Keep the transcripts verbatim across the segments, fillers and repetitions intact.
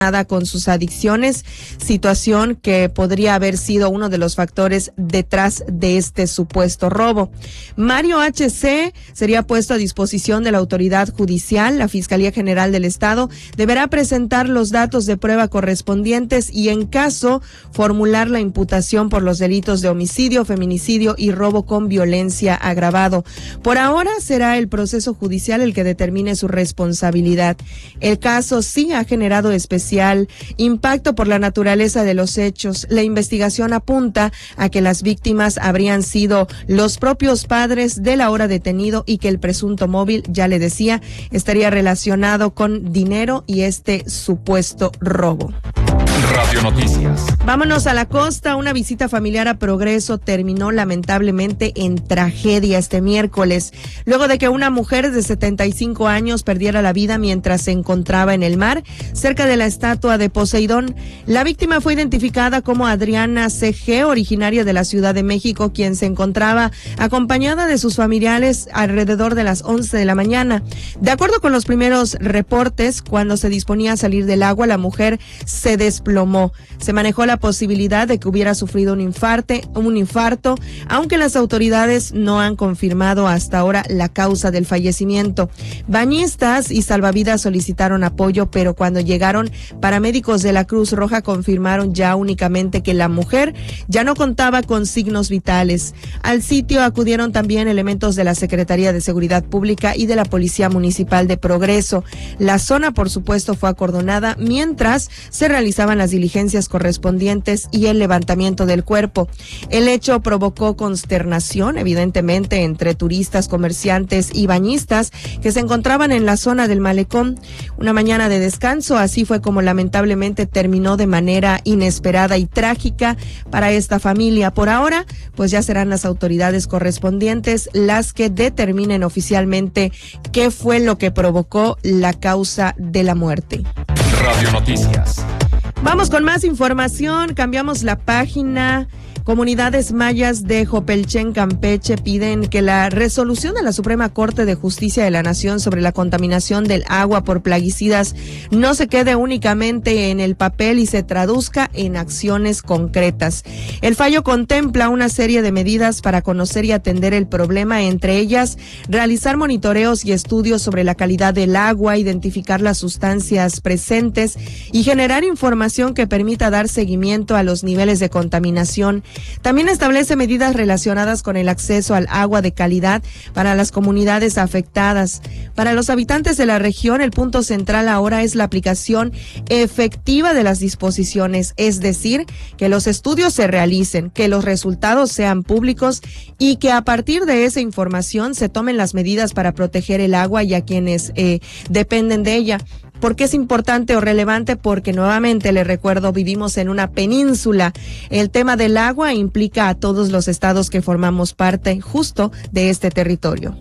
con sus adicciones, situación que podría haber sido uno de los factores detrás de este supuesto robo. Mario H C sería puesto a disposición de la autoridad judicial. La Fiscalía General del Estado deberá presentar los datos de prueba correspondientes y, en caso, formular la imputación por los delitos de homicidio, feminicidio y robo con violencia agravado. Por ahora será el proceso judicial el que determine su responsabilidad. El caso sí ha generado especial impacto por la naturaleza de los hechos. La investigación apunta a que las víctimas habrían sido los propios padres del ahora detenido y que el presunto móvil, ya le decía, estaría relacionado con dinero y este supuesto robo. Radio Noticias. Vámonos a la costa. Una visita familiar a Progreso terminó lamentablemente en tragedia este miércoles, luego de que una mujer de setenta y cinco años perdiera la vida mientras se encontraba en el mar, cerca de la estatua de Poseidón. La víctima fue identificada como Adriana C G, originaria de la Ciudad de México, quien se encontraba acompañada de sus familiares alrededor de las once de la mañana. De acuerdo con los primeros reportes, cuando se disponía a salir del agua, la mujer se desplomó. Se manejó la posibilidad de que hubiera sufrido un infarte, un infarto, aunque las autoridades no han confirmado hasta ahora la causa del fallecimiento. Bañistas y salvavidas solicitaron apoyo, pero cuando llegaron, paramédicos de la Cruz Roja confirmaron ya únicamente que la mujer ya no contaba con signos vitales. Al sitio acudieron también elementos de la Secretaría de Seguridad Pública y de la Policía Municipal de Progreso. La zona, por supuesto, fue acordonada mientras se realizaban las diligencias correspondientes y el levantamiento del cuerpo. El hecho provocó consternación, evidentemente, entre turistas, comerciantes y bañistas que se encontraban en la zona del malecón. Una mañana de descanso, así fue como lamentablemente terminó de manera inesperada y trágica para esta familia. Por ahora, pues ya serán las autoridades correspondientes las que determinen oficialmente qué fue lo que provocó la causa de la muerte. Radio Noticias. Vamos con más información, cambiamos la página. Comunidades mayas de Jopelchen, Campeche, piden que la resolución de la Suprema Corte de Justicia de la Nación sobre la contaminación del agua por plaguicidas no se quede únicamente en el papel y se traduzca en acciones concretas. El fallo contempla una serie de medidas para conocer y atender el problema, entre ellas realizar monitoreos y estudios sobre la calidad del agua, identificar las sustancias presentes y generar información que permita dar seguimiento a los niveles de contaminación. También establece medidas relacionadas con el acceso al agua de calidad para las comunidades afectadas. Para los habitantes de la región, el punto central ahora es la aplicación efectiva de las disposiciones, es decir, que los estudios se realicen, que los resultados sean públicos y que a partir de esa información se tomen las medidas para proteger el agua y a quienes eh, dependen de ella. ¿Por qué es importante o relevante? Porque nuevamente les recuerdo, vivimos en una península. El tema del agua implica a todos los estados que formamos parte justo de este territorio.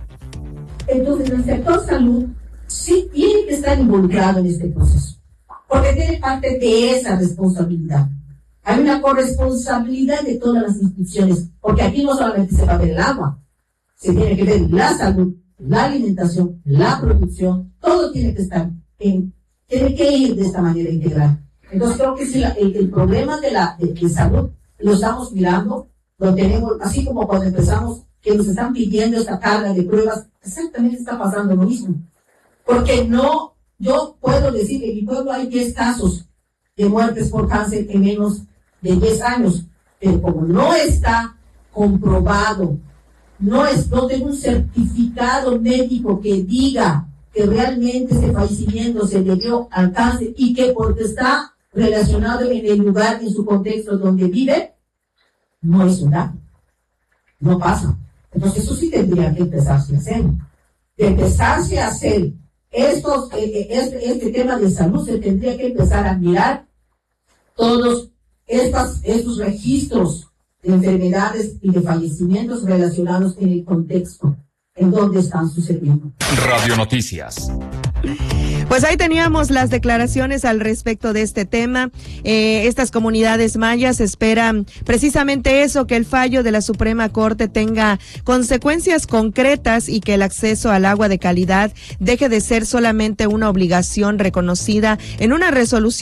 Entonces el sector salud sí tiene que estar involucrado en este proceso, porque tiene parte de esa responsabilidad. Hay una corresponsabilidad de todas las instituciones, porque aquí no solamente se va a ver el agua, se tiene que ver la salud, la alimentación, la producción, todo tiene que estar en, tiene que ir de esta manera integral. Entonces creo que si la, el, el problema de la de, de salud lo estamos mirando, lo tenemos, así como cuando empezamos, que nos están pidiendo esta carga de pruebas, exactamente está pasando lo mismo. Porque no, yo puedo decir que en mi pueblo hay diez casos de muertes por cáncer en menos de diez años, pero como no está comprobado, no, es, no tengo un certificado médico que diga que realmente ese fallecimiento se debió al cáncer y que porque está relacionado en el lugar, en su contexto donde vive, no es un dato, no pasa. Entonces eso sí tendría que empezarse a hacer, de empezarse a hacer estos, eh, este, este tema de salud, se tendría que empezar a mirar todos estas, estos registros de enfermedades y de fallecimientos relacionados en el contexto en donde están sucediendo. Radio Noticias. Pues ahí teníamos las declaraciones al respecto de este tema. Eh, estas comunidades mayas esperan precisamente eso, que el fallo de la Suprema Corte tenga consecuencias concretas y que el acceso al agua de calidad deje de ser solamente una obligación reconocida en una resolución